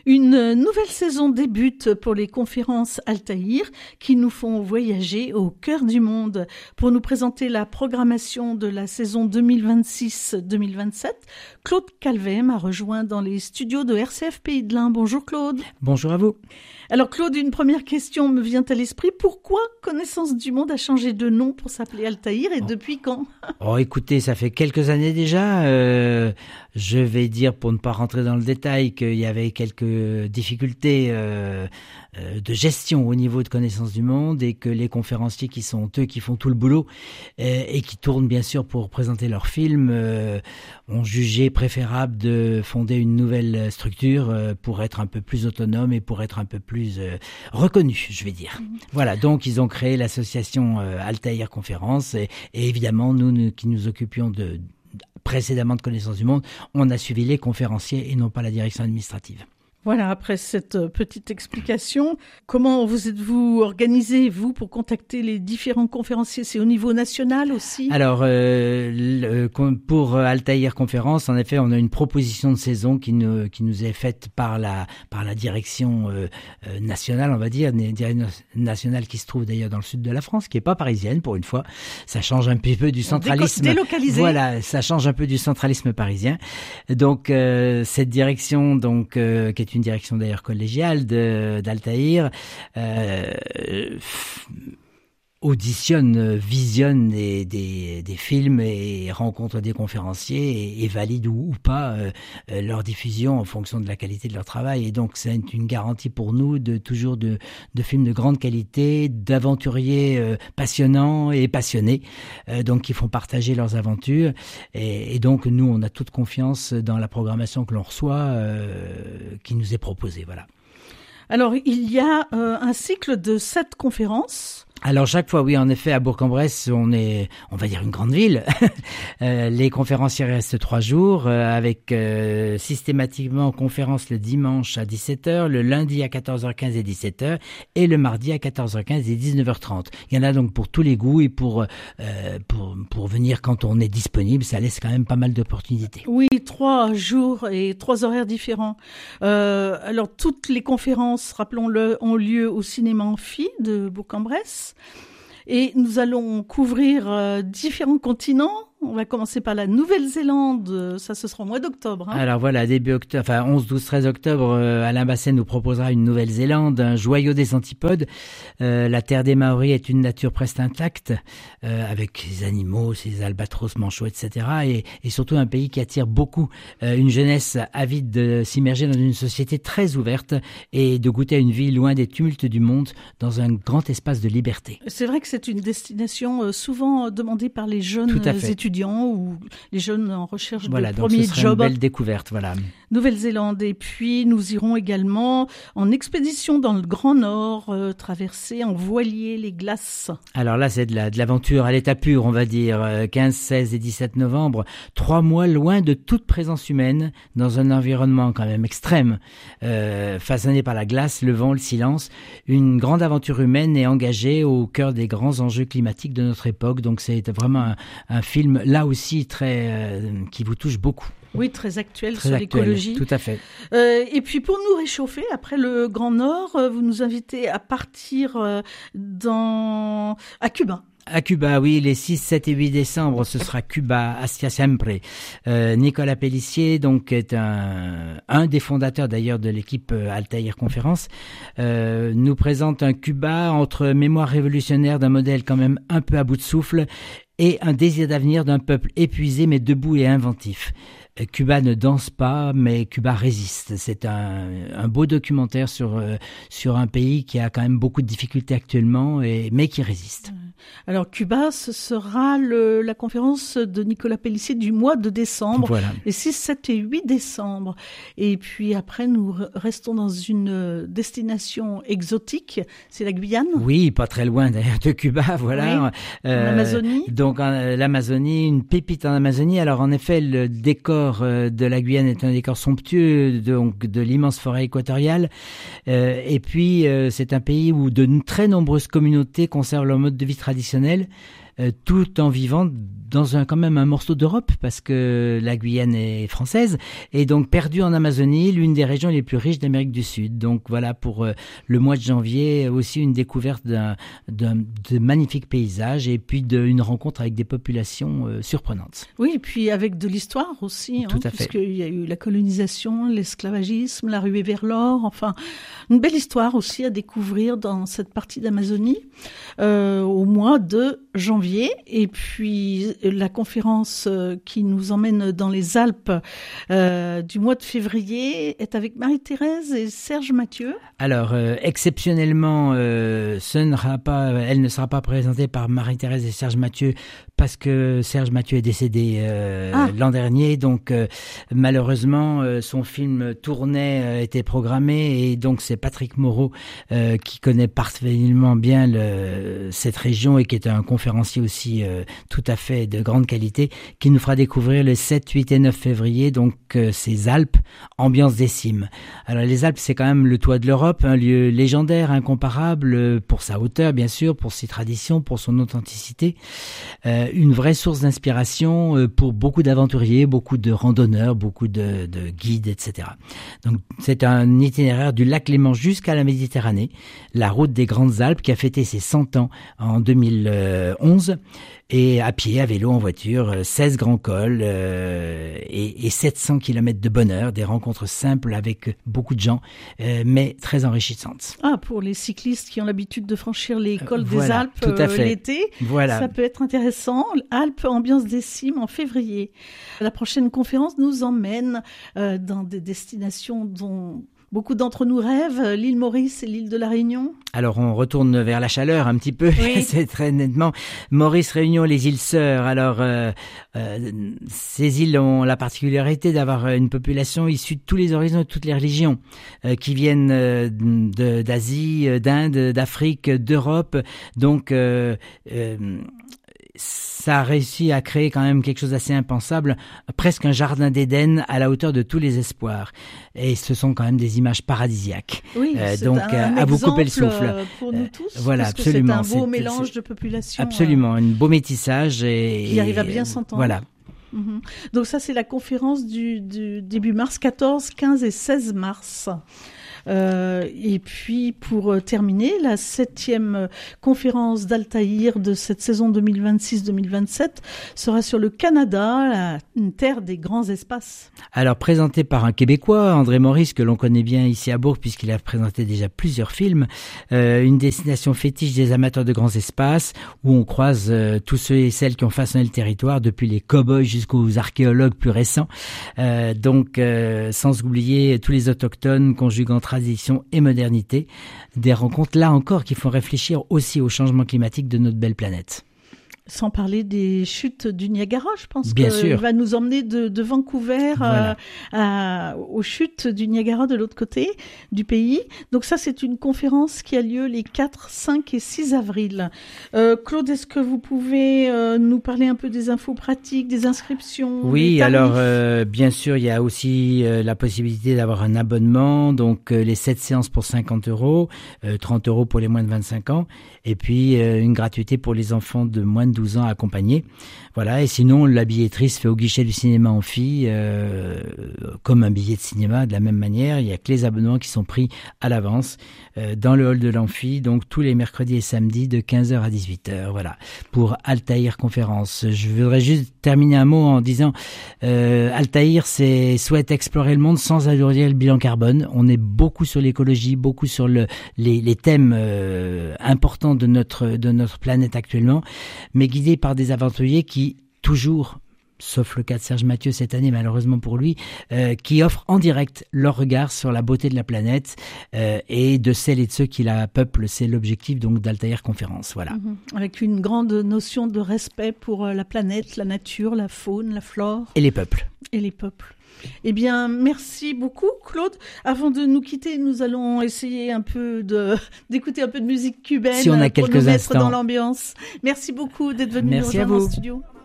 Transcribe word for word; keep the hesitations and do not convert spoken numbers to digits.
Une nouvelle saison débute pour les conférences Altaïr qui nous font voyager au cœur du monde. Pour nous présenter la programmation de la saison deux mille vingt-six deux mille vingt-sept, Claude Calvet m'a rejoint dans les studios de R C F Pays de l'Ain. Bonjour Claude. Bonjour à vous. Alors Claude, une première question me vient à l'esprit. Pourquoi Connaissance du Monde a changé de nom pour s'appeler Altaïr et oh. depuis quand? Oh, écoutez, ça fait quelques années déjà. Euh, je vais dire, pour ne pas rentrer dans le détail, qu'il y avait quelques difficultés euh, euh, de gestion au niveau de Connaissance du Monde et que les conférenciers qui sont eux qui font tout le boulot euh, et qui tournent bien sûr pour présenter leurs films euh, ont jugé préférable de fonder une nouvelle structure euh, pour être un peu plus autonome et pour être un peu plus Euh, reconnu, je vais dire. Mmh. Voilà, donc ils ont créé l'association euh, Altaïr Conférence et, et évidemment, nous, nous qui nous occupions de, de précédemment de Connaissance du Monde, on a suivi les conférenciers et non pas la direction administrative. Voilà, après cette petite explication, comment vous êtes-vous organisé, vous, pour contacter les différents conférenciers? C'est au niveau national aussi? Alors, euh, le, pour Altaïr Conférence, en effet, on a une proposition de saison qui nous, qui nous est faite par la, par la direction euh, nationale, on va dire, une direction nationale qui se trouve d'ailleurs dans le sud de la France, qui n'est pas parisienne pour une fois. Ça change un petit peu du centralisme. Délocalisé. Voilà, ça change un peu du centralisme parisien. Donc, euh, cette direction, donc, euh, qui est une direction d'ailleurs collégiale de, d'Altaïr, euh, auditionne, visionne des, des, des films et rencontre des conférenciers et, et valide ou, ou pas euh, leur diffusion en fonction de la qualité de leur travail. Et donc c'est une garantie pour nous de toujours de, de films de grande qualité, d'aventuriers euh, passionnants et passionnés, euh, donc qui font partager leurs aventures. Et, et donc nous, on a toute confiance dans la programmation que l'on reçoit, euh, qui nous est proposée. Voilà. Alors il y a euh, un cycle de sept conférences. Alors chaque fois, oui, en effet, à Bourg-en-Bresse, on est, on va dire une grande ville. euh, les conférenciers restent trois jours, euh, avec euh, systématiquement conférences le dimanche à dix-sept heures, le lundi à quatorze heures quinze et dix-sept heures, et le mardi à quatorze heures quinze et dix-neuf heures trente. Il y en a donc pour tous les goûts et pour euh, pour pour venir quand on est disponible, ça laisse quand même pas mal d'opportunités. Oui, trois jours et trois horaires différents. Euh, alors toutes les conférences, rappelons-le, ont lieu au cinéma Amphi de Bourg-en-Bresse. Et nous allons couvrir euh, différents continents. On va commencer par la Nouvelle-Zélande, ça ce sera au mois d'octobre. Hein. Alors voilà, début octobre, enfin onze, douze, treize octobre, euh, Alain Basset nous proposera une Nouvelle-Zélande, un joyau des antipodes. Euh, la terre des Maoris est une nature presque intacte, euh, avec ses animaux, ses albatros, manchots, et cetera. Et, et surtout un pays qui attire beaucoup euh, une jeunesse avide de s'immerger dans une société très ouverte et de goûter à une vie loin des tumultes du monde, dans un grand espace de liberté. C'est vrai que c'est une destination euh, souvent demandée par les jeunes étudiants. Ou les jeunes en recherche voilà, de premier donc ce job. Une belle découverte, voilà. Nouvelle-Zélande. Et puis, nous irons également en expédition dans le Grand Nord, euh, traverser en voilier les glaces. Alors là, c'est de, la, de l'aventure à l'état pur, on va dire. quinze, seize et dix-sept novembre. Trois mois loin de toute présence humaine, dans un environnement quand même extrême, euh, façonné par la glace, le vent, le silence. Une grande aventure humaine et engagée au cœur des grands enjeux climatiques de notre époque. Donc c'est vraiment un, un film là aussi très euh, qui vous touche beaucoup. Oui, très actuel très sur actuel, l'écologie. Tout à fait. Euh, et puis pour nous réchauffer, après le Grand Nord, vous nous invitez à partir euh, dans à Cuba. À Cuba, oui, les six, sept et huit décembre, ce sera Cuba, Hacia Siempre. Euh, Nicolas Pellissier, donc, est un, un des fondateurs d'ailleurs de l'équipe Altaïr Conférence, euh, nous présente un Cuba entre mémoire révolutionnaire d'un modèle quand même un peu à bout de souffle et un désir d'avenir d'un peuple épuisé mais debout et inventif. Cuba ne danse pas, mais Cuba résiste. C'est un, un beau documentaire sur, euh, sur un pays qui a quand même beaucoup de difficultés actuellement, et, mais qui résiste. Alors Cuba, ce sera le, la conférence de Nicolas Pellissier du mois de décembre, voilà. Les six, sept et huit décembre. Et puis après, nous restons dans une destination exotique, c'est la Guyane. Oui, pas très loin d'ailleurs de Cuba, voilà. Oui, euh, en Amazonie. Donc en, l'Amazonie, une pépite en Amazonie. Alors en effet, le décor de la Guyane est un décor somptueux, donc de l'immense forêt équatoriale. Euh, et puis, euh, c'est un pays où de très nombreuses communautés conservent leur mode de vie traditionnel. euh, tout en vivant dans un quand même un morceau d'Europe, parce que la Guyane est française, et donc perdue en Amazonie, l'une des régions les plus riches d'Amérique du Sud. Donc voilà pour euh, le mois de janvier, aussi une découverte d'un, d'un de magnifiques paysages, et puis de, une rencontre avec des populations euh, surprenantes. Oui, et puis avec de l'histoire aussi, Tout hein, à fait. puisqu'il y a eu la colonisation, l'esclavagisme, la ruée vers l'or, enfin une belle histoire aussi à découvrir dans cette partie d'Amazonie euh, au mois de janvier. Et puis la conférence euh, qui nous emmène dans les Alpes euh, du mois de février est avec Marie-Thérèse et Serge Mathieu. Alors, euh, exceptionnellement, euh, ce ne sera pas, elle ne sera pas présentée par Marie-Thérèse et Serge Mathieu, parce que Serge Mathieu est décédé euh, ah. l'an dernier, donc euh, malheureusement euh, son film tournait, euh, était programmé, et donc c'est Patrick Moreau euh, qui connaît parfaitement bien le, cette région et qui est un conférencier aussi euh, tout à fait de grande qualité, qui nous fera découvrir le sept, huit et neuf février, donc euh, ces Alpes, ambiance des cimes. Alors les Alpes, c'est quand même le toit de l'Europe, un lieu légendaire, incomparable pour sa hauteur bien sûr, pour ses traditions, pour son authenticité. Euh, une vraie source d'inspiration pour beaucoup d'aventuriers, beaucoup de randonneurs, beaucoup de, de guides, et cetera. Donc c'est un itinéraire du lac Léman jusqu'à la Méditerranée, la route des Grandes Alpes qui a fêté ses cent ans en deux mille onze, et à pied, à vélo, en voiture, seize grands cols euh, et, et sept cents kilomètres de bonheur, des rencontres simples avec beaucoup de gens, euh, mais très enrichissantes. Ah, pour les cyclistes qui ont l'habitude de franchir les cols voilà, des Alpes tout à fait. Euh, l'été, voilà. Ça peut être intéressant. Alpes, ambiance des cimes en février. La prochaine conférence nous emmène euh, dans des destinations dont beaucoup d'entre nous rêvent, l'île Maurice et l'île de la Réunion. Alors on retourne vers la chaleur un petit peu, oui. C'est très nettement. Maurice, Réunion, les îles Sœurs. Alors euh, euh, ces îles ont la particularité d'avoir une population issue de tous les horizons, de toutes les religions, euh, qui viennent euh, de, d'Asie, d'Inde, d'Afrique, d'Europe. Donc euh, euh, ça a réussi à créer quand même quelque chose d'assez impensable, presque un jardin d'Éden à la hauteur de tous les espoirs. Et ce sont quand même des images paradisiaques. Oui, euh, c'est donc un, un à vous couper le souffle. Pour nous tous, euh, voilà, parce absolument. Que c'est un beau c'est, mélange c'est, de populations. Absolument, euh, un beau métissage et qui arrive à bien s'entendre. Voilà. Mm-hmm. Donc ça, c'est la conférence du, du début mars, quatorze, quinze et seize mars. Euh, et puis pour terminer, la septième conférence d'Altaïr de cette saison deux mille vingt-six deux mille vingt-sept sera sur le Canada, la, une terre des grands espaces. Alors présenté par un Québécois, André Maurice, que l'on connaît bien ici à Bourg puisqu'il a présenté déjà plusieurs films, euh, une destination fétiche des amateurs de grands espaces où on croise euh, tous ceux et celles qui ont façonné le territoire, depuis les cow-boys jusqu'aux archéologues plus récents. Euh, donc euh, sans oublier tous les autochtones conjuguant tradition et modernité, des rencontres là encore qui font réfléchir aussi au changement climatique de notre belle planète. Sans parler des chutes du Niagara, je pense Bien qu'il sûr. va nous emmener de, de Vancouver voilà. à, à, aux chutes du Niagara de l'autre côté du pays. Donc ça, c'est une conférence qui a lieu les quatre, cinq et six avril. Euh, Claude, est-ce que vous pouvez euh, nous parler un peu des infos pratiques, des inscriptions? Oui, alors euh, bien sûr, il y a aussi euh, la possibilité d'avoir un abonnement, donc euh, les sept séances pour cinquante euros, euh, trente euros pour les moins de vingt-cinq ans, et puis euh, une gratuité pour les enfants de moins de douze ans accompagnés. Voilà, et sinon la billetterie se fait au guichet du cinéma Amphi, euh, comme un billet de cinéma de la même manière. Il y a que les abonnements qui sont pris à l'avance euh, dans le hall de l'Amphi, donc tous les mercredis et samedis de quinze heures à dix-huit heures. Voilà, pour Altaïr Conférence. Je voudrais juste terminer un mot en disant euh, Altaïr c'est, souhaite explorer le monde sans alourdir le bilan carbone. On est beaucoup sur l'écologie, beaucoup sur le, les, les thèmes euh, importants de notre, de notre planète actuellement, mais guidé par des aventuriers qui toujours, sauf le cas de Serge Mathieu cette année malheureusement pour lui, euh, qui offrent en direct leur regard sur la beauté de la planète euh, et de celles et de ceux qui la peuplent. C'est l'objectif donc d'Altaïr Conférence. Voilà. Mmh. Avec une grande notion de respect pour la planète, la nature, la faune, la flore. Et les peuples. Et les peuples. Eh bien, merci beaucoup, Claude. Avant de nous quitter, nous allons essayer un peu de, d'écouter un peu de musique cubaine si on a pour quelques nous mettre instants. dans l'ambiance. Merci beaucoup d'être venu merci nous rejoindre à vous. en studio.